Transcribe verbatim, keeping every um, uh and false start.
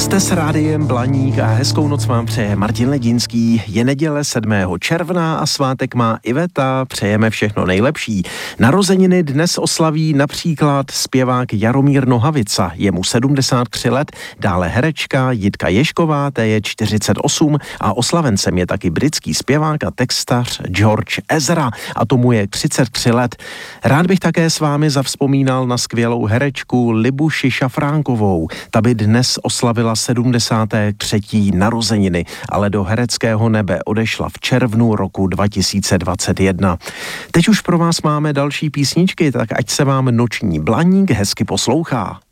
Jste s rádiem Blaník a hezkou noc vám přeje Martin Ledinský. Je neděle sedmého června a svátek má Iveta. Přejeme všechno nejlepší. Narozeniny dnes oslaví například zpěvák Jaromír Nohavica. Je mu sedmdesát tři let, dále herečka Jitka Ježková, té je čtyřicet osm a oslavencem je taky britský zpěvák a textař George Ezra a tomu je třicet tři let. Rád bych také s vámi zavzpomínal na skvělou herečku Libuši Šafránkovou. Ta by dnes oslavila sedmdesáté třetí narozeniny, ale do hereckého nebe odešla v červnu roku dva tisíce dvacet jedna. Teď už pro vás máme další písničky, tak ať se vám noční Blaník hezky poslouchá.